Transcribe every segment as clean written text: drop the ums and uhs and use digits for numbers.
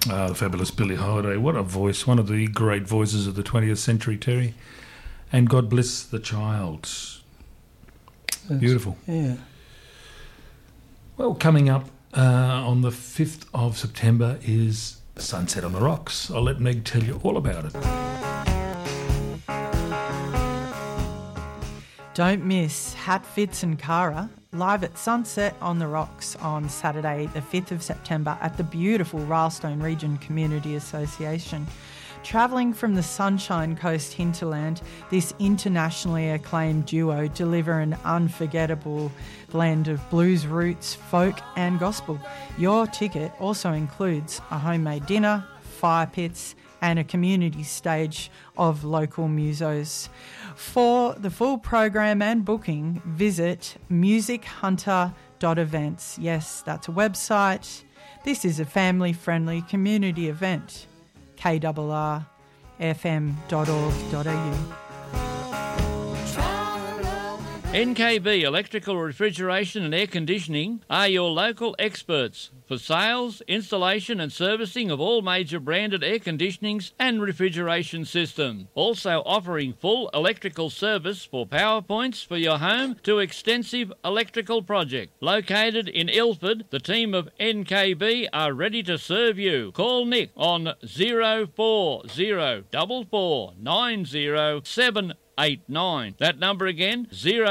The fabulous Billie Holiday. What a voice. One of the great voices of the 20th century, Terry. And God Bless the Child. Beautiful. Yeah. Well, coming up on the 5th of September is Sunset on the Rocks. I'll let Meg tell you all about it. Don't miss Hat Fitz and Cara live at Sunset on the Rocks on Saturday the 5th of September at the beautiful Rylestone Region Community Association. Travelling from the Sunshine Coast hinterland, this internationally acclaimed duo deliver an unforgettable blend of blues roots, folk and gospel. Your ticket also includes a homemade dinner, fire pits and a community stage of local musos. For the full program and booking, visit musichunter.events. Yes, that's a website. This is a family-friendly community event. KRRFM.org.au. NKB Electrical Refrigeration and Air Conditioning are your local experts for sales, installation and servicing of all major branded air conditionings and refrigeration systems. Also offering full electrical service for power points for your home to extensive electrical project. Located in Ilford, the team of NKB are ready to serve you. Call Nick on 0404490789. That number again,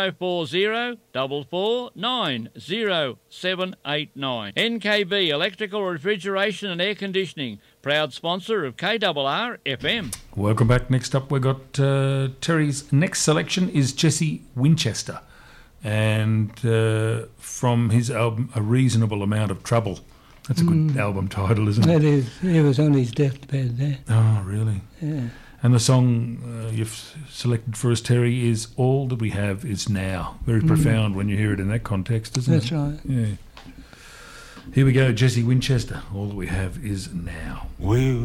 0404490789. NKB Electrical Refrigeration and Air Conditioning, proud sponsor of KRR FM. Welcome back. Next up, we've got Terry's next selection is Jesse Winchester, and from his album A Reasonable Amount of Trouble. That's a good album title, isn't it? That is. He was on his deathbed there. Oh, really? Yeah. And the song you've selected for us, Terry, is All That We Have Is Now. Very profound when you hear it in that context, isn't That's it? right. Yeah. Here we go, Jesse Winchester. All That We Have Is Now.